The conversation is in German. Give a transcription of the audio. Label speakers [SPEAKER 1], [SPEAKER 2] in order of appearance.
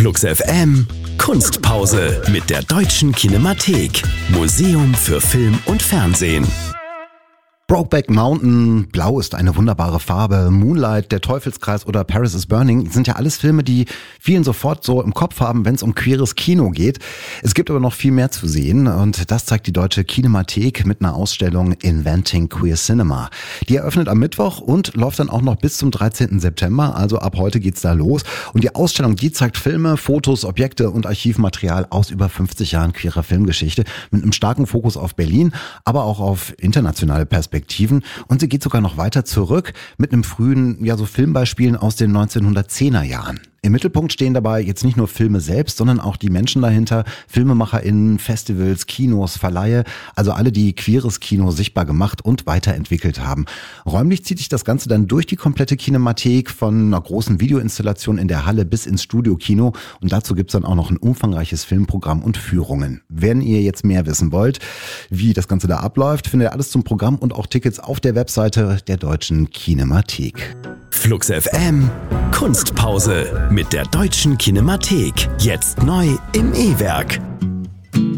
[SPEAKER 1] Flux FM Kunstpause mit der Deutschen Kinemathek. Museum für Film und Fernsehen.
[SPEAKER 2] Brokeback Mountain, Blau ist eine wunderbare Farbe, Moonlight, Der Teufelskreis oder Paris is Burning sind ja alles Filme, die vielen sofort so im Kopf haben, wenn es um queeres Kino geht. Es gibt aber noch viel mehr zu sehen und das zeigt die Deutsche Kinemathek mit einer Ausstellung Inventing Queer Cinema. Die eröffnet am Mittwoch und läuft dann auch noch bis zum 13. September, also ab heute geht's da los. Und die Ausstellung, die zeigt Filme, Fotos, Objekte und Archivmaterial aus über 50 Jahren queerer Filmgeschichte mit einem starken Fokus auf Berlin, aber auch auf internationale Perspektiven. Und sie geht sogar noch weiter zurück mit einem frühen, so Filmbeispielen aus den 1910er Jahren. Im Mittelpunkt stehen dabei jetzt nicht nur Filme selbst, sondern auch die Menschen dahinter, FilmemacherInnen, Festivals, Kinos, Verleihe, also alle, die queeres Kino sichtbar gemacht und weiterentwickelt haben. Räumlich zieht sich das Ganze dann durch die komplette Kinemathek von einer großen Videoinstallation in der Halle bis ins Studiokino und dazu gibt's dann auch noch ein umfangreiches Filmprogramm und Führungen. Wenn ihr jetzt mehr wissen wollt, wie das Ganze da abläuft, findet ihr alles zum Programm und auch Tickets auf der Webseite der Deutschen Kinemathek.
[SPEAKER 1] Flux FM Kunstpause mit der Deutschen Kinemathek. Jetzt neu im E-Werk.